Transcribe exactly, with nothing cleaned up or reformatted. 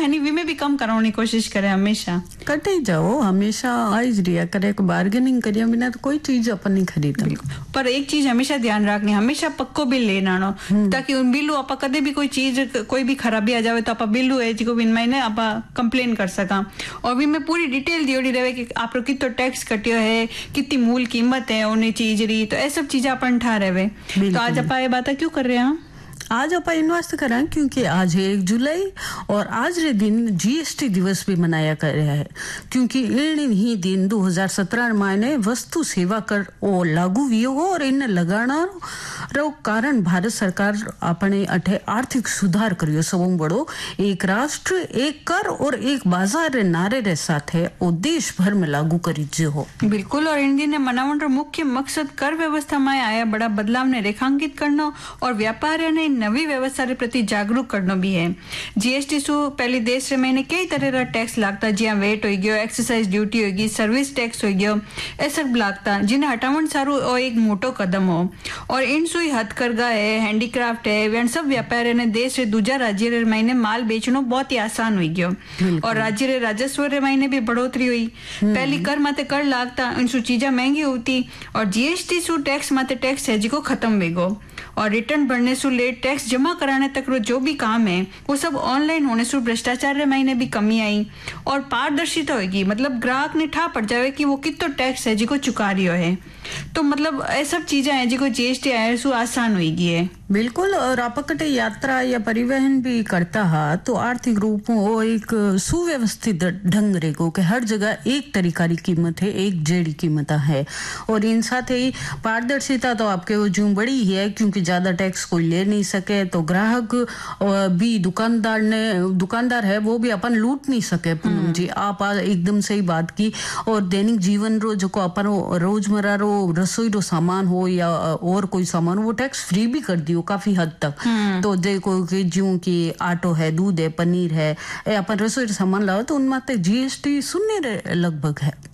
है नहीं वीमे भी कम कराने की कोशिश करे हमेशा कटे जाओ हमेशा आइज रिया करे बार्गेनिंग करिया बिना तो कोई चीज अपन नहीं खरीदा। पर एक चीज हमेशा ध्यान रखनी हमेशा पक्को बिल लेना नो ताकि उन बिलू आप कदे भी कोई चीज कोई भी खराबी आ जावे तो आप बिलू है जिको बिन महीने आप कंप्लेन कर सका और भी मैं पूरी डिटेल दियोड़ी रहे कि आप कितो टैक्स कटियो है कितनी मूल कीमत है उन्हें चीज री तो ये सब चीजें अपन ठा रहे। तो आज आप ये बात क्यों कर रहे हैं आज आप इन्वेस्ट करें क्योंकि आज है एक जुलाई और आज रे दिन जीएसटी दिवस भी मनाया कर रहा है क्योंकि इन ही दिन दो हज़ार सत्रह में वस्तु सेवा कर ओ लागू हुई हो और इन लगाना रो कारण भारत सरकार अपने अठे आर्थिक सुधार करियो सबों बड़ो एक राष्ट्र एक कर और एक बाजार रे नारे रे साथ है ओ देश भर में लागू करी जो हो। बिल्कुल और इन दिन ने मनावन रो मुख्य मकसद कर व्यवस्था में आया बड़ा बदलाव ने रेखांकित करना और व्यापार ने नवी व्यवस्था के प्रति जागरूक करना भी है। जीएसटी सु पहले देश रे में कई तरह रा टैक्स लागता जिया वेट हो गयो एक्सरसाइज ड्यूटी होगी सर्विस टैक्स हो गयो ए सब लागता जिन्हें हटावन सारू और एक मोटो कदम हो और इन सुई हथकरघा है हैंडीक्राफ्ट है वे सब व्यापार ने देश रे दूजा राज्य रे महीने माल बेचनो बहुत ही आसान हो गयो और राज्य रे राजस्व रे महीने भी बढ़ोतरी हुई। पहली कर माते कर लागता इन सु चीजा महंगी होती और जीएसटी सु टैक्स माते टैक्स है जिको खत्म वेगो और रिटर्न भरने से लेट टैक्स जमा कराने तक रो जो भी काम है वो सब ऑनलाइन होने से भ्रष्टाचार रे महीने भी कमी आई और पारदर्शिता होगी मतलब ग्राहक ने ठा पड़ जावे कि वो कितो टैक्स है जिको चुका रियो है तो मतलब ये सब चीजें हैं जिको जीएसटी आया सु आसान होगी है। बिल्कुल और आपकटे यात्रा या परिवहन भी करता है तो आर्थिक रूप में एक सुव्यवस्थित ढंग रेगो के हर जगह एक तरीका की कीमत है एक जेडी कीमत है और इन साथ ही पारदर्शिता तो आपके वो जूं बड़ी ही है क्योंकि ज्यादा टैक्स कोई ले नहीं सके तो ग्राहक भी दुकानदार ने दुकानदार है वो भी अपन लूट नहीं सके। पूनम जी आप एकदम सही बात की और दैनिक जीवन रो जो को अपन रोजमर्रा रो रसोई रो सामान हो या और कोई सामान हो वो टैक्स फ्री भी कर दियो काफी हद तक। तो देखो कि ज्यों की आटो है दूध है पनीर है अपन रसोई सामान लाओ तो उनमें जीएसटी शून्य लगभग है।